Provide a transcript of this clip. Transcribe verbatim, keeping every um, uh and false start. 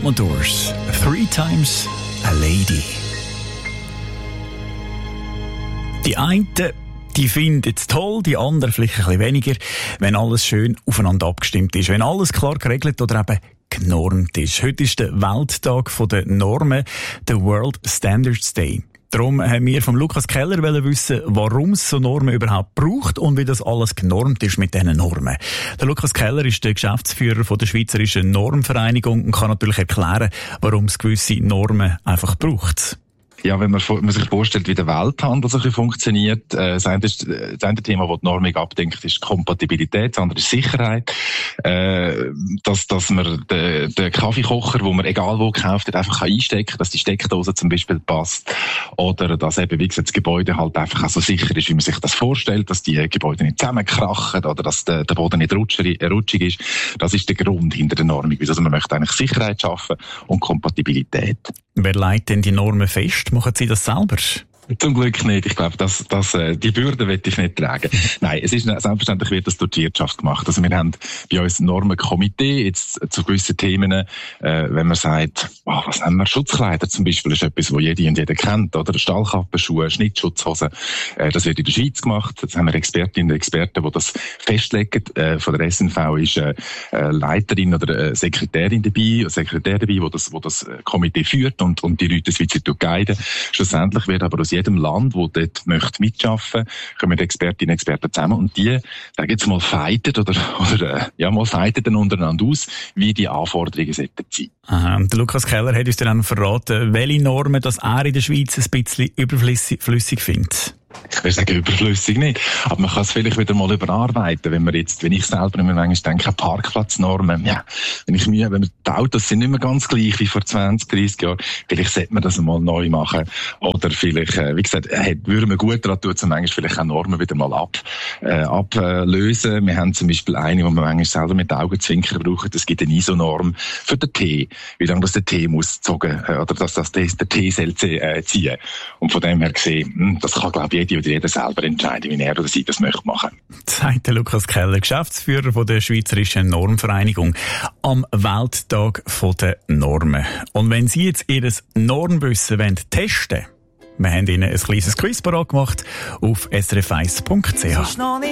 Commodores, Three Times a Lady. Die einen, die finden es toll, die anderen vielleicht ein bisschen weniger, wenn alles schön aufeinander abgestimmt ist, wenn alles klar geregelt oder eben genormt ist. Heute ist der Welttag der Normen, der World Standards Day. Darum haben wir von Lukas Keller wissen, warum es so Normen überhaupt braucht und wie das alles genormt ist mit diesen Normen. Der Lukas Keller ist der Geschäftsführer von der Schweizerischen Normvereinigung und kann natürlich erklären, warum es gewisse Normen einfach braucht. Ja, wenn man, wenn man sich vorstellt, wie der Welthandel so funktioniert, äh, das eine, ist, das eine Thema, das die Normung abdenkt, ist Kompatibilität, das andere ist Sicherheit. Äh, dass, dass man den, den Kaffeekocher, wo man egal wo gekauft hat, einfach einstecken kann, dass die Steckdose zum Beispiel passt. Oder dass eben, wie gesagt, das Gebäude halt einfach auch so sicher ist, wie man sich das vorstellt, dass die Gebäude nicht zusammenkrachen oder dass der, der Boden nicht rutschig, rutschig ist. Das ist der Grund hinter der Normung. Also man möchte eigentlich Sicherheit schaffen und Kompatibilität. Wer legt denn die Normen fest? Machen Sie das selber? Zum Glück nicht. Ich glaube, dass, dass, äh, die Bürde will ich nicht tragen. Nein, es ist selbstverständlich wird das durch die Wirtschaft gemacht. Also wir haben bei uns ein Normenkomitee jetzt zu gewissen Themen, äh, wenn man sagt, oh, was nehmen wir, Schutzkleider zum Beispiel, ist etwas, wo jede und jeder kennt, oder? Stahlkappen, Schuhe, Schnittschutzhosen. Äh, das wird in der Schweiz gemacht. Jetzt haben wir Expertinnen und Experten, die das festlegen. Äh, von der S N V ist äh, Leiterin oder äh, Sekretärin dabei, Sekretär dabei, wo das, wo das Komitee führt und, und die Leute das weiter guiden. Schlussendlich wird aber aus jedem Land, das dort möchte mitarbeiten, kommen die Expertinnen und Experten zusammen und die, sagen jetzt mal, fighten oder, oder, ja, mal fighten dann untereinander aus, wie die Anforderungen sollten sein. Aha. Der Lukas Keller hat uns dann verraten, welche Normen das er in der Schweiz ein bisschen überflüssig findet. Ich will sagen, überflüssig nicht. Aber man kann es vielleicht wieder mal überarbeiten, wenn man jetzt, wenn ich selber immer manchmal denke, Parkplatznormen, ja, wenn ich mir, wenn wir, die Autos sind nicht mehr ganz gleich wie vor zwanzig, dreissig Jahren, vielleicht sollte man das mal neu machen. Oder vielleicht, äh, wie gesagt, äh, würde man gut daran tun, zum manchmal vielleicht auch Normen wieder mal ab, äh, ablösen. Wir haben zum Beispiel eine, die wir manchmal selber mit Augenzwinkern brauchen. Es gibt eine I S O-Norm für den Tee. Wie lange das der Tee muss zogen, äh, oder dass das der Tee soll äh, ziehen. Und von dem her gesehen, mh, das kann, glaube ich, jeder oder jeder selber entscheiden, wie er oder sie das möchte machen. Sagt der Lukas Keller, Geschäftsführer von der Schweizerischen Normvereinigung, am Welttag der Normen. Und wenn Sie jetzt Ihr Normwissen testen wollen, wir haben Ihnen ein kleines Quiz parat gemacht auf s r f eins punkt c h.